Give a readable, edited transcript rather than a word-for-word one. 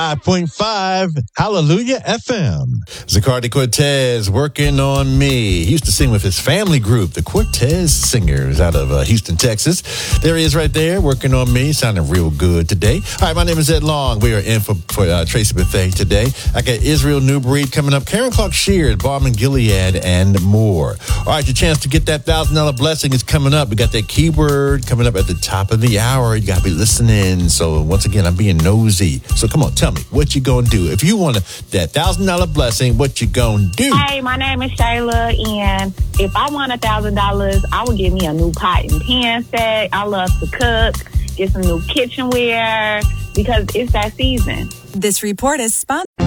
5.5 Hallelujah FM. Zacardi Cortez working on me. He used to sing with his family group, the Cortez Singers, out of Houston, Texas. There he is right there working on me. Sounding real good today. All right, my name is Ed Long. We are in for Tracy Bethea today. I got Israel Newbreed coming up, Karen Clark Sheard, Balmain Gilead, and more. All right, your chance to get that $1,000 blessing is coming up. We got that keyword coming up at the top of the hour. You got to be listening. So once again, I'm being nosy. So come on, tell me, what you gonna do? If you want that $1,000 blessing, what you gonna do? Hey, my name is Shayla, and if I won $1,000, I would get me a new pot and pan set. I love to cook, get some new kitchenware, because it's that season. This report is sponsored.